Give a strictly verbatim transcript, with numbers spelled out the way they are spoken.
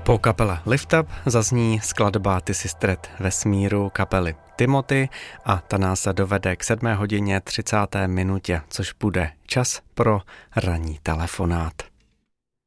Po kapele Lift Up zazní skladba Ty si střed vesmíru kapely Timothy a ta nás dovede k sedmé hodině třicáté minutě, což bude čas pro ranní telefonát.